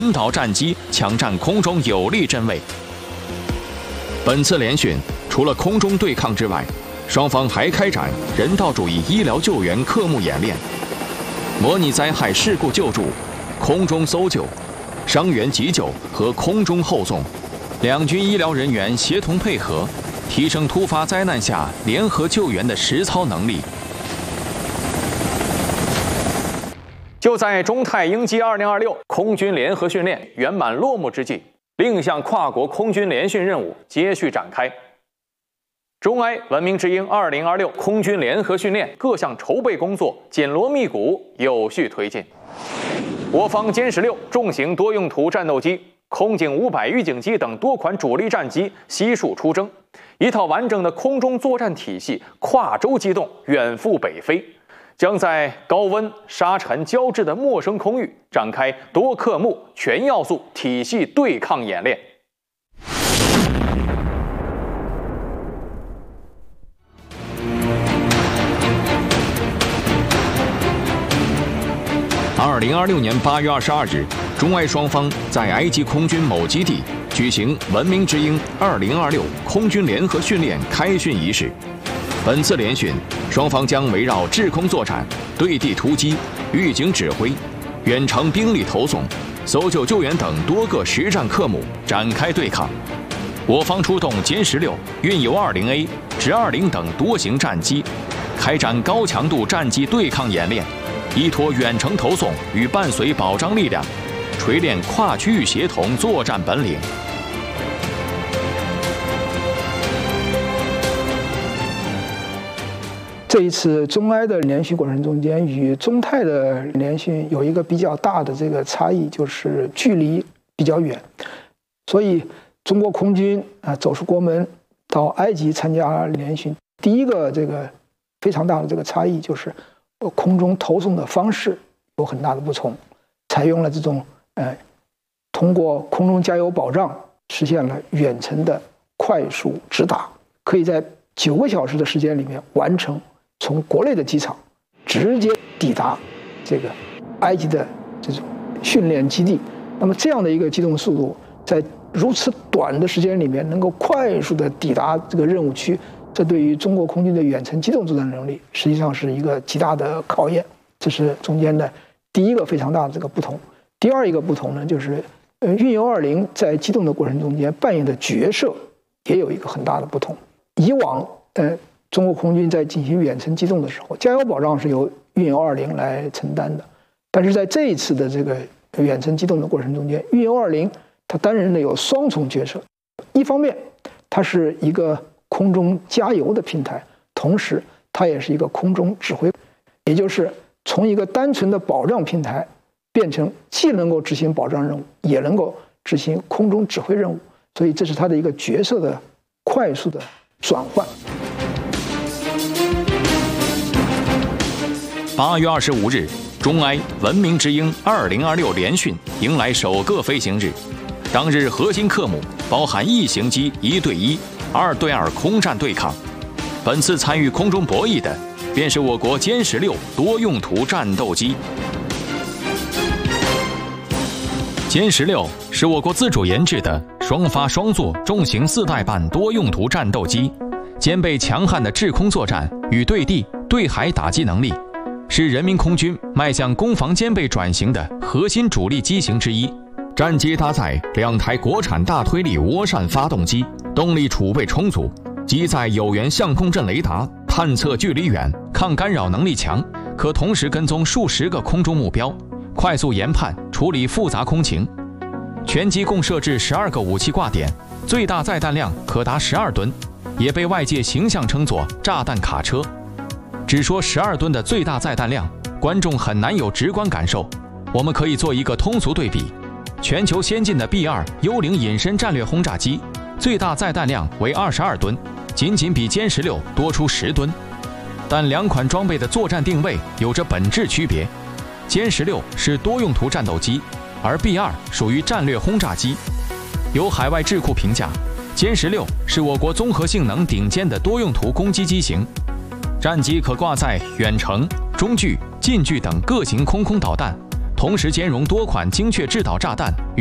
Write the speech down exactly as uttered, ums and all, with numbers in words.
岛战机抢占空中有利阵位。本次联训除了空中对抗之外，双方还开展人道主义医疗救援科目演练，模拟灾害事故救助、空中搜救、伤员急救和空中后送，两军医疗人员协同配合，提升突发灾难下联合救援的实操能力。就在中泰鹰击二零二六空军联合训练圆满落幕之际，另一项跨国空军联训任务接续展开。中埃文明之鹰二零二六空军联合训练各项筹备工作紧锣密鼓，有序推进。我方歼十六重型多用途战斗机、空警五百预警机等多款主力战机悉数出征，一套完整的空中作战体系跨洲机动，远赴北非，将在高温、沙尘交织的陌生空域展开多科目、全要素体系对抗演练。二零二六年八月二十二日，中埃双方在埃及空军某基地举行“文明之鹰二零二六”空军联合训练开训仪式。本次联训，双方将围绕制空作战、对地突击、预警指挥、远程兵力投送、搜救救援等多个实战科目展开对抗。我方出动歼十六、运油二零 A、直二零等多型战机，开展高强度战机对抗演练。依托远程投送与伴随保障力量，锤炼跨区域协同作战本领。 这一次中埃的联训过程中间，与中泰的联训有一个比较大的这个差异，就是距离比较远。所以中国空军啊走出国门到埃及参加联训，第一个这个非常大的这个差异就是。空中投送的方式有很大的不同，采用了这种呃，通过空中加油保障实现了远程的快速直达，可以在九个小时的时间里面完成从国内的机场直接抵达这个埃及的这种训练基地。那么这样的一个机动速度，在如此短的时间里面能够快速的抵达这个任务区。这对于中国空军的远程机动作战能力，实际上是一个极大的考验。这是中间的第一个非常大的这个不同。第二一个不同呢，就是呃，运油二零在机动的过程中间扮演的角色也有一个很大的不同。以往呃，中国空军在进行远程机动的时候，加油保障是由运油二零来承担的，但是在这一次的这个远程机动的过程中间，运油二零它担任的有双重角色，一方面它是一个空中加油的平台，同时它也是一个空中指挥，也就是从一个单纯的保障平台变成既能够执行保障任务，也能够执行空中指挥任务，所以这是它的一个角色的快速的转换。 八月二十五日，中埃文明之鹰二零二六联训迎来首个飞行日，当日核心科目包含一型机一对一。二对二空战对抗，本次参与空中博弈的便是我国歼十六多用途战斗机。歼十六是我国自主研制的双发双座重型四代半多用途战斗机，兼备强悍的制空作战与对地、对海打击能力，是人民空军迈向攻防兼备转型的核心主力机型之一。战机搭载两台国产大推力涡扇发动机，动力储备充足，机载有源相控阵雷达，探测距离远，抗干扰能力强，可同时跟踪数十个空中目标，快速研判处理复杂空情。全机共设置十二个武器挂点，最大载弹量可达十二吨，也被外界形象称作炸弹卡车。只说十二吨的最大载弹量，观众很难有直观感受，我们可以做一个通俗对比。全球先进的 B 二 幽灵隐身战略轰炸机最大载弹量为二十二吨，仅仅比歼十六多出十吨。但两款装备的作战定位有着本质区别，歼十六是多用途战斗机，而 B 二 属于战略轰炸机。有海外智库评价，歼十六是我国综合性能顶尖的多用途攻击机型，战机可挂载远程、中距、近距等各型空空导弹， 同时兼容多款精确制导炸弹。